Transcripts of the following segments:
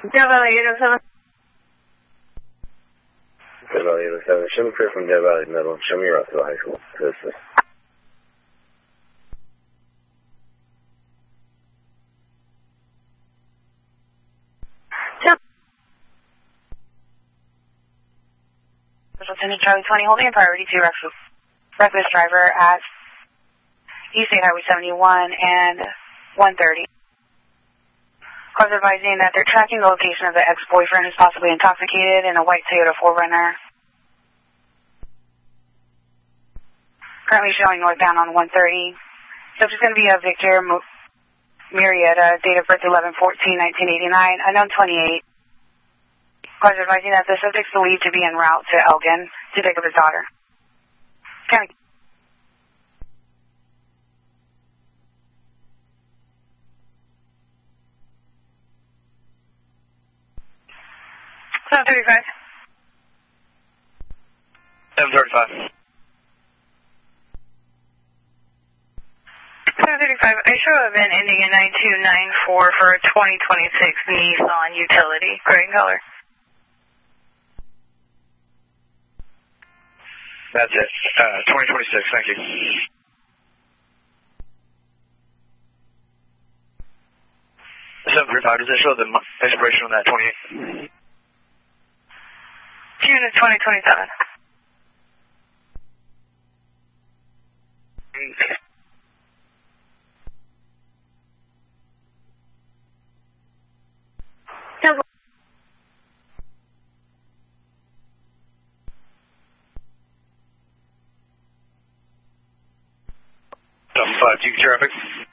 Death Valley 807. Death Valley 807. Show me clear from Death Valley Middle. Show me Russell High School. This is. Lieutenant Charlie 20 holding a priority to reckless driver at East State Highway 71 and 130. Cars advising that they're tracking the location of the ex-boyfriend who's possibly intoxicated in a white Toyota 4Runner. Currently showing northbound on 130. Subject's going to be a Victor Murrieta, date of birth 11/14/1989, unknown 28. Cars advising that the subject's believed to be en route to Elgin to pick up his daughter. County. Seven 35. 735. 735. I show a VIN ending in 9294 for a 2026 Nissan Utility, gray in color. That's it. 2026, thank you. Does it show the expiration on that 28? June of 2027. Traffic.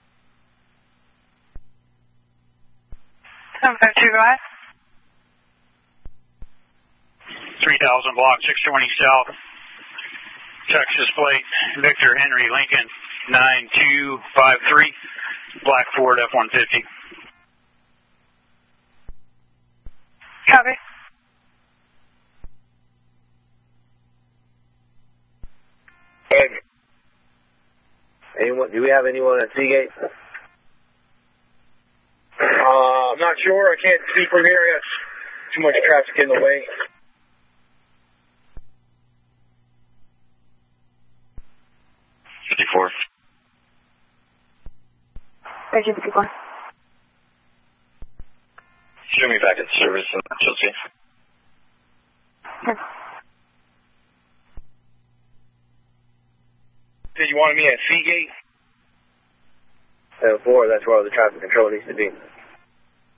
752, go ahead. 3000 block 620 South, Texas plate, Victor Henry Lincoln 9253, black Ford F-150. Copy. Anyone? Do we have anyone at Seagate? I'm not sure. I can't see from here. I got too much traffic in the way. $54. Thank you, 54. Show me back at service and Chelsea. Did you want me at Seagate? 7-4, that's where all the traffic control needs to be.